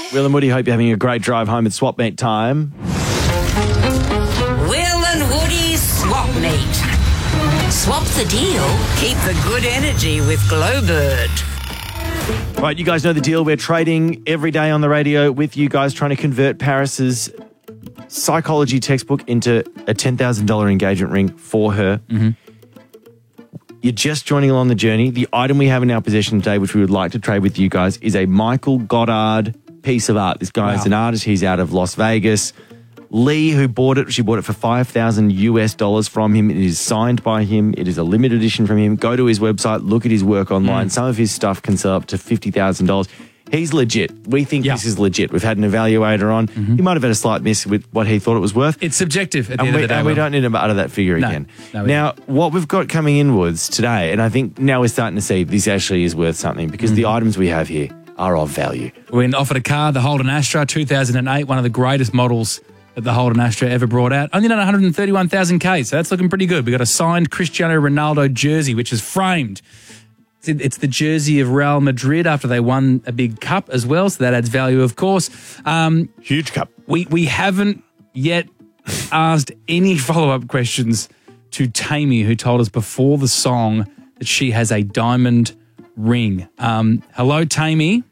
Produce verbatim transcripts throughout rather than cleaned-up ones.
Will and Woody, hope you're having a great drive home at Swap Meet time. Will and Woody's Swap Meet. Swap the deal, keep the good energy with Glowbird. Right, you guys know the deal. We're trading every day on the radio with you guys, trying to convert Paris's psychology textbook into a ten thousand dollars engagement ring for her. Mm-hmm. You're just joining along the journey. The item we have in our possession today, which we would like to trade with you guys, is a Michael Goddard piece of art. This guy is Wow. an artist. He's out of Las Vegas. Lee, who bought it, she bought it for five thousand U S dollars from him. It is signed by him. It is a limited edition from him. Go to his website, look at his work online. Mm. Some of his stuff can sell up to fifty thousand dollars. He's legit. We think Yeah. this is legit. We've had an evaluator on. Mm-hmm. He might have had a slight miss with what he thought it was worth. It's subjective at the And end we, of the day. and we Will. don't need to utter that figure No. again. No, we now, what we've got coming inwards today, and I think now we're starting to see this actually is worth something because the Mm-hmm. items we have here are of value. We're offered a car, the Holden Astra two thousand eight, one of the greatest models that the Holden Astra ever brought out. Only done one hundred thirty-one thousand K, so that's looking pretty good. We got a signed Cristiano Ronaldo jersey, which is framed. It's, it's the jersey of Real Madrid after they won a big cup as well, so that adds value, of course. Um, Huge cup. we we haven't yet asked any follow-up questions to Tammy, who told us before the song that she has a diamond ring. Um, hello, Tammy.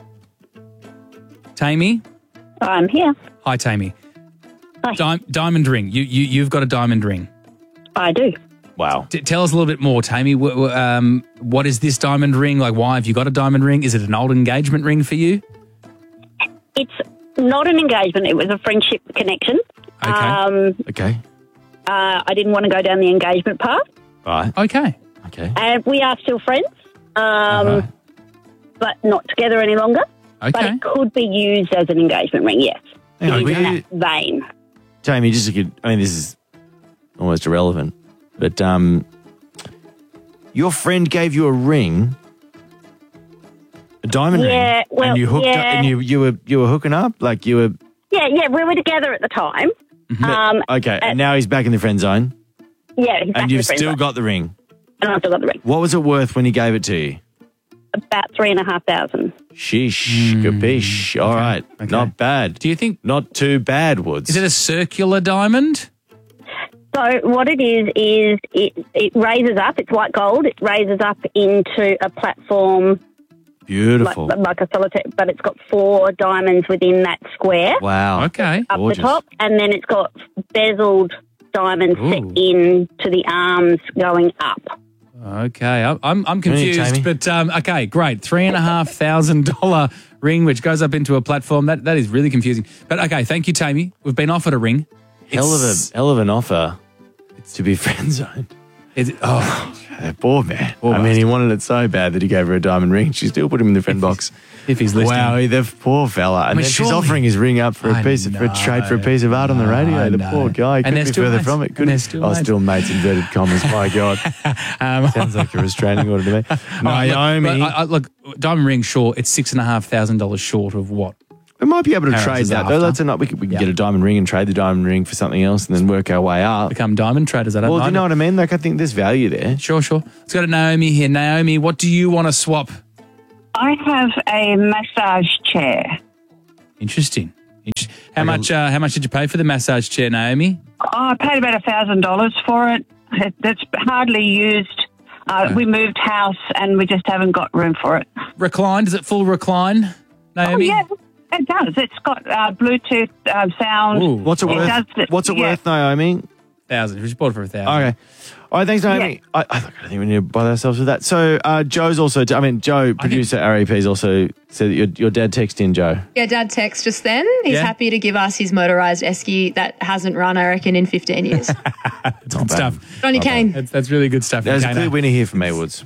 Tammy? I'm here. Hi, Tammy. Hi. Di- diamond ring. You, you, you've got a diamond ring. I do. Wow. T- tell us a little bit more, Tammy. W- w- um, what is this diamond ring? Like, why have you got a diamond ring? Is it an old engagement ring for you? It's not an engagement. It was a friendship connection. Okay. Um, Okay. uh, I didn't want to go down the engagement path. Right. Okay. Okay. And we are still friends, um, Uh-huh. but not together any longer. But Okay. it could be used as an engagement ring, yes. Hang It on, is will in you- that vein. Jamie, just a good, I mean, this is almost irrelevant, but um, your friend gave you a ring, a diamond Yeah, ring, well, and you hooked up, yeah. and you, you were you were hooking up, like you were. Yeah, yeah, we were together at the time. Um, Okay, uh, and now he's back in the friend zone, yeah, he's back in and the you've friend still zone. got the ring. And I've still got the ring. What was it worth when he gave it to you? About three and a half thousand. Sheesh, capiche. All right, Hmm. okay. not bad. Do you think, Not too bad, Woods. is it a circular diamond? So what it is is it it raises up. It's white gold. It raises up into a platform like, Beautiful. like a solitaire, but it's got four diamonds within that square Wow. Okay. up gorgeous. the top, and then it's got bezeled diamonds Ooh. set into the arms going up. Okay, I- I'm I'm Tammy. confused, but um, okay, great, three and a half thousand dollar ring which goes up into a platform. That that is really confusing. But okay, thank you, Tammy. We've been offered a ring. Hell of It's- a hell of an offer to be friend zoned. Is it, oh, Uh, Poor man. Poor I mean, bastard. he wanted it so bad that he gave her a diamond ring. She still put him in the friend box. if he's listening. Wow, the poor fella. And mean, then she's surely- offering his ring up for a I piece of, for a trade for a know. piece of art on the radio. I the know. poor guy. And Couldn't they're be still further mates. from it. And Couldn't, they're still oh, mates. still mates, inverted commas. My God. Um, Sounds like a restraining order to me. Naomi, Naomi. I, I, look, diamond ring, sure, it's six and a half thousand dollars short of what? We might be able to Paris trade is that, after. though. That's enough. We could, we could Yeah. get a diamond ring and trade the diamond ring for something else and then work our way up. Become diamond traders. I don't Well, know. do you know what I mean? Like, I think there's value there. Sure, sure. Let's go to Naomi here. Naomi, what do you want to swap? I have a massage chair. Interesting. Interesting. How much? Uh, how much did you pay for the massage chair, Naomi? Oh, I paid about a thousand dollars for it. it. That's hardly used. Uh, we moved house and we just haven't got room for it. Recline? Is it full recline, Oh, Naomi? yeah, it does. It's got uh, Bluetooth uh, sound. Ooh. What's it It worth? does- What's it yeah. worth, Naomi? Thousand. We just bought it for a thousand. Okay. All right, thanks, Naomi. I, I don't think we need to bother ourselves with that. So, uh, Joe's also, I mean, Joe, producer R E P's also said that your, your dad texted in, Joe. Yeah, Dad text just then. He's Yeah? happy to give us his motorised esky that hasn't run, I reckon, in fifteen years. That's good stuff. Good on you, Kane. That's, that's really good stuff. There's a Kano. clear winner here for me, Woods.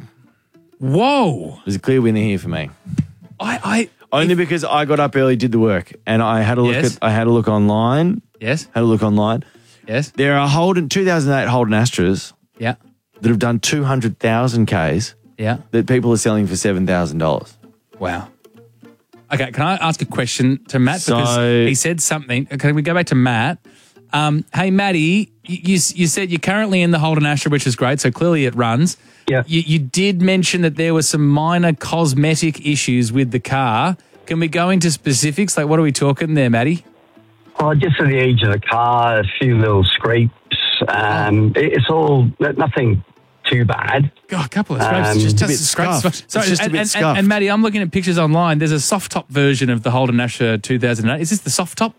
Whoa. There's a clear winner here for me. I, I Only because I got up early, did the work, and I had a look Yes. at, I had a look online, yes, had a look online. yes, There are Holden, two thousand eight Holden Astras yeah, that have done two hundred thousand Ks yeah. that people are selling for seven thousand dollars. Wow. Okay, can I ask a question to Matt? So- Because he said something. Can we go back to Matt? Um, hey, Matty, you, you, you said you're currently in the Holden Astra, which is great, so clearly it runs. Yeah. You, you did mention that there were some minor cosmetic issues with the car. Can we go into specifics? Like, what are we talking there, Maddie? Oh, just for the age of the car, a few little scrapes. Um, it- it's all nothing too bad. God, a couple of scrapes. Um, just, It's a bit just scrapes. scuffed. So, It's just a and, bit and, scuffed. and, and Maddie, I'm looking at pictures online. There's a soft top version of the Holden Astra two thousand eight. Is this the soft top?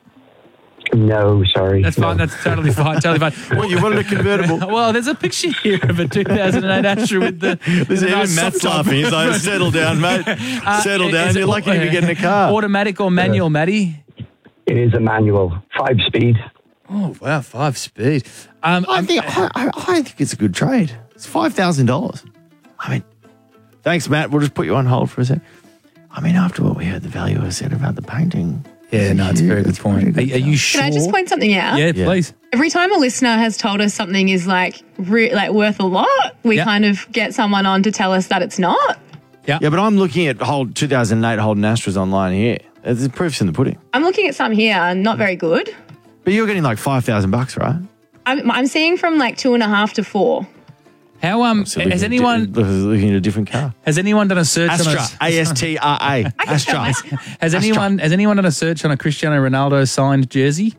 No, sorry. That's fine. No. That's totally fine. Totally fine. Well, you wanted a convertible. Well, there's a picture here of a two thousand eight Astra with the. There's with the even nice Matt's soft top. laughing. He's like, settle down, mate. Settle down. Uh, Is it You're lucky to be getting a car. Automatic or manual, Maddie? It is a manual, five speed. Oh wow, five speed. Um, I I'm- think I, I, I think it's a good trade. It's five thousand dollars. I mean, thanks, Matt. We'll just put you on hold for a sec. I mean, after what we heard the valuer said about the painting. yeah, no, it's a very good point. Are, are you sure? Can I just point something out? Yeah, Yeah. please. Every time a listener has told us something is like re- like worth a lot, we Yeah. kind of get someone on to tell us that it's not. Yeah, but I'm looking at Hold two thousand eight Holden Astras online here. There's proofs in the pudding. I'm looking at some here, not very good. But you're getting like five thousand bucks, right? I'm, I'm seeing from like two and a half to four. How um So looking has at di- anyone looking at a different car? has anyone done a search Astra, on a, A S T R A, Astra. has anyone has anyone done a search on a Cristiano Ronaldo signed jersey?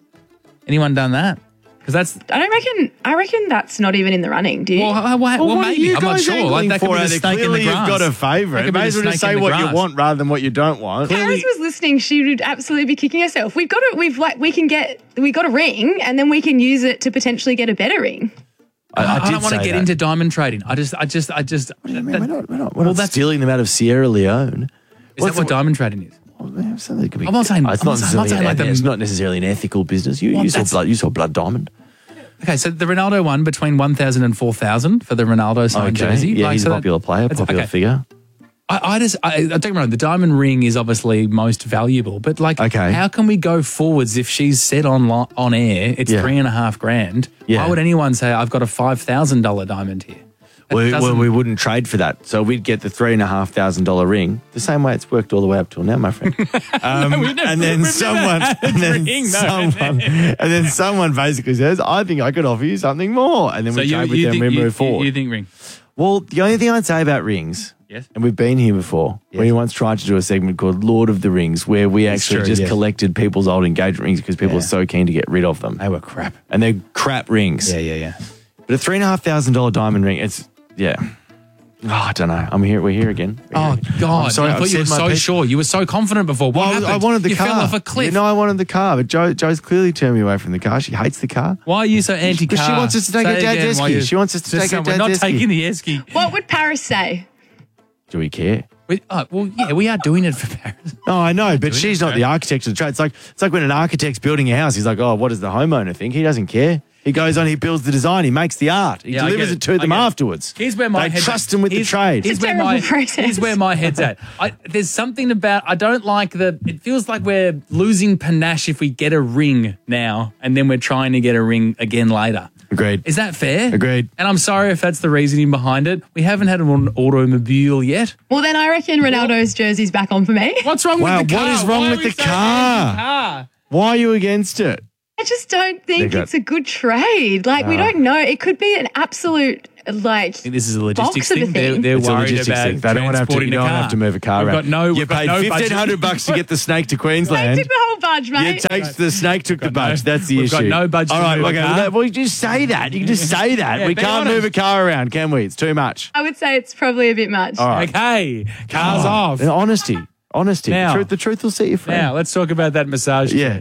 Anyone done that? Because that's I don't reckon. I reckon that's not even in the running. Do you? well, uh, well, well, what are maybe you I'm not guys sure. Like angling that could for be the out there? snake in the Clearly, grass. you've got a That favourite. could be May the as well just snake say in the what you grass. want rather than what you don't want. Paris was listening. She would absolutely be kicking herself. We've got to. We've like. We can get. We got a ring, and then we can use it to potentially get a better ring. I, I, did don't want to say get that. into diamond trading. I just, I just, I just. What do you mean? We're not, we're not, we're Well, not that's- stealing them out of Sierra Leone. Is that what diamond trading is? Well, so that could be- I'm not saying- Oh, it's I'm not not saying- I'm not necessarily saying like an- the- it's not necessarily an ethical business. You, Well, you saw that's- blood. You saw blood diamond. Okay, so the Ronaldo one between one thousand and four thousand for the Ronaldo signed Okay, jersey. yeah, Like, he's so a that- popular player, that's- popular okay. figure. I, I just, I, I don't get me wrong, the diamond ring is obviously most valuable, but like, Okay. how can we go forwards if she's said on li- on air it's Yeah. three and a half grand? Yeah. Why would anyone say I've got a five thousand dollar diamond here? That We, well, doesn't- we wouldn't trade for that, so we'd get the three and a half thousand dollar ring, the same way it's worked all the way up till now, my friend. Um, and then someone, and then ring, no. someone, and then someone basically says, "I think I could offer you something more," and then so we you, trade with you them. think, We you, move forward. You, you think ring? Well, the only thing I'd say about rings, Yes. and we've been here before, we once tried to do a segment called Lord of the Rings, where we actually true, just yes. collected people's old engagement rings because people Yeah. are so keen to get rid of them. They were crap. And they're crap rings. Yeah, yeah, yeah. But a three and a half thousand dollar diamond ring, it's, yeah. Oh, I don't know. I'm here. We're here again. We're Oh here again. God! I'm sorry, I I've thought you were said my so piece. sure. You were so confident before. What Well, happened? I wanted the you car. fell off a cliff. You know, I wanted the car, but Jo, Jo's clearly turned me away from the car. She hates the car. Why are you so anti-car? Because she wants us to take Say her dad's again, why esky. you- She wants us to Just take her say, We're dad's not esky. taking the esky. What would Paris say? Do we care? We, oh, well, yeah, we are doing it for Paris. No, I know, but she's not the architect of the trade. It's like it's like when an architect's building a house. He's like, oh, what does the homeowner think? He doesn't care. He goes on, he builds the design, he makes the art, he Yeah, I delivers get it. it. to I them get it. afterwards. Here's where my they head's trust at. him with Here's- the trade. Here's It's a where, terrible my, process. here's where my head's at. I, there's something about I don't like the. It feels like we're losing panache if we get a ring now and then we're trying to get a ring again later. Agreed. Is that fair? Agreed. And I'm sorry if that's the reasoning behind it. We haven't had an automobile yet. Well, then I reckon Ronaldo's jersey's back on for me. What's wrong Wow, with the car? what is wrong Why with are we the so car? anti-car? Why are you against it? I just don't think They got- it's a good trade. Like, we don't know. It could be an absolute, like, I think this is a logistics box of a thing. They're, thing. they're It's a worried logistics about thing. They don't want to have to, transporting you the don't car. have to move a car We've around. got no, you we've got paid no fifteen hundred budget. bucks to get the snake to they Queensland. took the whole budge, You mate. takes the snake took the got no- budge. That's the we've issue. got no budget All to right, move a okay. car. Well, that- well, you just say that. You can just say that. Yeah, we be can't move a honest. car around, can we? It's too much. I would say it's probably a bit much. All right. Okay, car's off. And honesty. Honesty. Now- the, truth, the truth will set you free. Now let's talk about that massage. Yeah.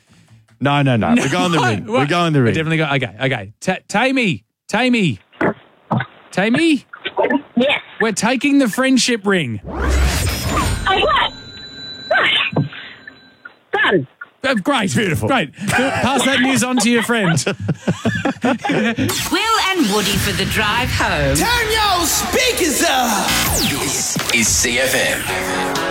No, no, no. We're going the ring. We're What? going the We're ring. definitely going. Okay, okay. Ta Tammy, Tammy, Tammy. Yes. We're taking the friendship ring. I what? Done. Uh, great, beautiful, great. Pass that news on to your friend. Will and Woody for the drive home. Turn your speakers up. This is C F M.